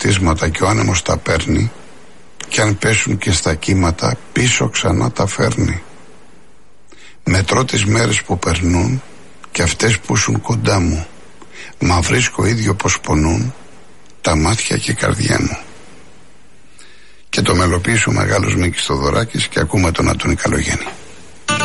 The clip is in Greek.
βυθίσματα και ο άνεμος τα παίρνει, κι αν πέσουν και στα κύματα πίσω ξανά τα φέρνει. Μετρώ τις μέρες που περνούν και αυτές που ήσουν κοντά μου, μα βρίσκω ίδιο πως πονούν τα μάτια και η καρδιά μου. Και το μελοποίησε ο μεγάλος Μίκης Θοδωράκης και ακούμε τον Αντώνη Καλογέννη.